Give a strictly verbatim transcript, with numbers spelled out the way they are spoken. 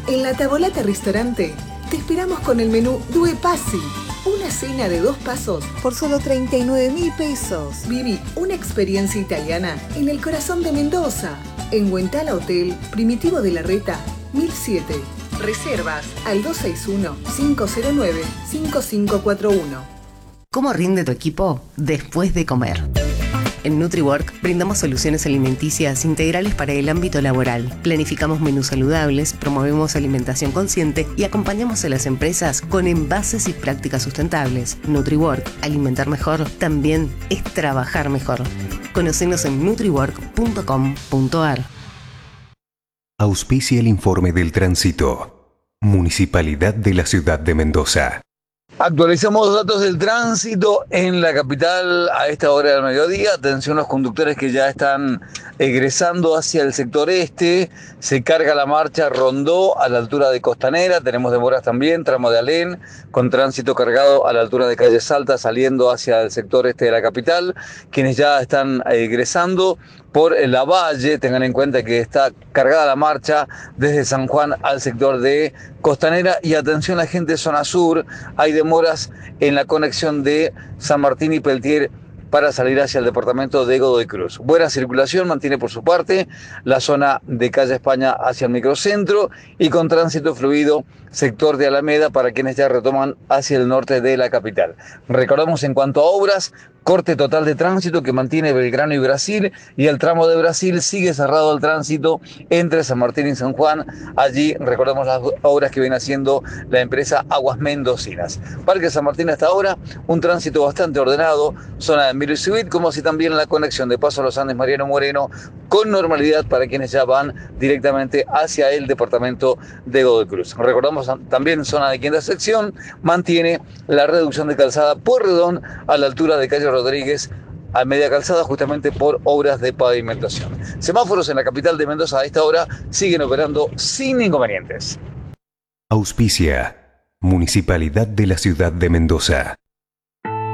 En la Tavolata Ristorante te esperamos con el menú Due Passi. Una cena de dos pasos por solo treinta y nueve mil pesos. Viví una experiencia italiana en el corazón de Mendoza. En Huentala Hotel, Primitivo de la Reta, mil siete. Reservas al dos seis uno, cinco cero nueve, cinco cinco cuatro uno. ¿Cómo rinde tu equipo después de comer? En NutriWork brindamos soluciones alimenticias integrales para el ámbito laboral. Planificamos menús saludables, promovemos alimentación consciente y acompañamos a las empresas con envases y prácticas sustentables. NutriWork, alimentar mejor, también es trabajar mejor. Conocenos en nutriwork punto com punto a r. Auspicia el informe del tránsito. Municipalidad de la Ciudad de Mendoza. Actualizamos los datos del tránsito en la capital a esta hora del mediodía. Atención a los conductores que ya están egresando hacia el sector este. Se carga la marcha Rondó a la altura de Costanera. Tenemos demoras también, tramo de Alén, con tránsito cargado a la altura de Calle Salta, saliendo hacia el sector este de la capital. Quienes ya están egresando por la Valle, tengan en cuenta que está cargada la marcha desde San Juan al sector de Costanera. Y atención a la gente de zona sur, hay demoras en la conexión de San Martín y Peltier para salir hacia el departamento de Godoy Cruz. Buena circulación mantiene por su parte la zona de Calle España hacia el microcentro y con tránsito fluido sector de Alameda para quienes ya retoman hacia el norte de la capital. Recordamos en cuanto a obras, corte total de tránsito que mantiene Belgrano y Brasil, y el tramo de Brasil sigue cerrado al tránsito entre San Martín y San Juan. Allí recordamos las obras que viene haciendo la empresa Aguas Mendocinas. Parque San Martín hasta ahora, un tránsito bastante ordenado, zona de Emilio Civit, como así también la conexión de Paso a los Andes Mariano Moreno, con normalidad para quienes ya van directamente hacia el departamento de Godoy Cruz. Recordamos también zona de quinta sección, mantiene la reducción de calzada Pueyrredón a la altura de calle Rodríguez a media calzada, justamente por obras de pavimentación. Semáforos en la capital de Mendoza a esta hora siguen operando sin inconvenientes. Auspicia Municipalidad de la Ciudad de Mendoza.